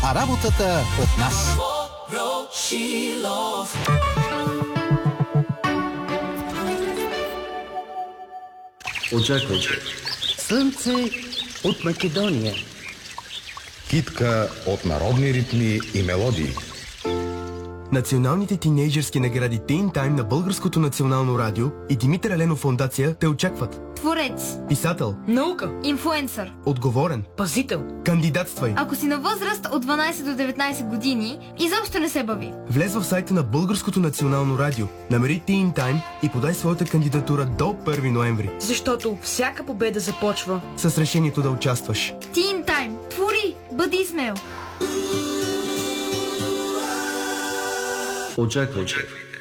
а работата от нас. Очаквайте. Слънце от Македония. Китка от народни ритми и мелодии. Националните тинейджърски награди Teen Time на Българското национално радио и Димитър Еленов фондация те очакват. Творец, Писател, наука, инфлуенсър, отговорен, пазител. кандидатствай. Ако си на възраст от 12 до 19 години, изобщо не се бави. Влез в сайта на Българското национално радио, намери Teen Time и подай своята кандидатура до 1 ноември. Защото всяка победа започва с решението да участваш. Teen Time. Твори, бъди смел. Очаквайте.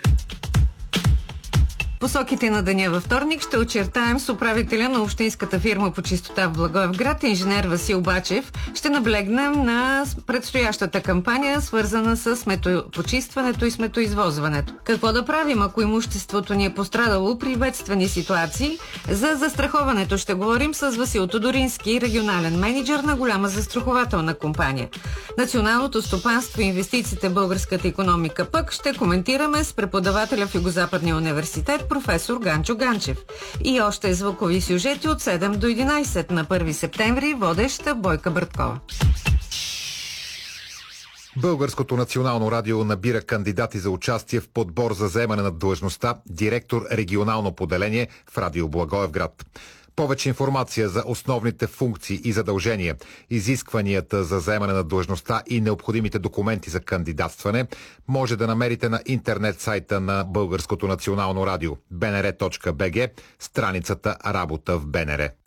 Посоките на деня във вторник ще очертаем с управителя на общинската фирма по чистота в Благоевград, инженер Васил Бачев. Ще наблегнем на предстоящата кампания, свързана с сметопочистването и сметоизвозването. Какво да правим, ако имуществото ни е пострадало при бедствени ситуации? За застраховането ще говорим с Васил Тодорински, регионален мениджър на голяма застрахователна компания. Националното стопанство и инвестициите в българската икономика пък ще коментираме с преподавателя в Югозападния университет професор Ганчо Ганчев. И още звукови сюжети от 7 до 11 на 1 септември, водеща Бойка Бърткова. Българското национално радио набира кандидати за участие в подбор за заемане на длъжността директор регионално поделение в Радио Благоевград. Повече информация за основните функции и задължения, изискванията за заемане на длъжността и необходимите документи за кандидатстване може да намерите на интернет сайта на Българското национално радио bnr.bg, страницата Работа в БНР.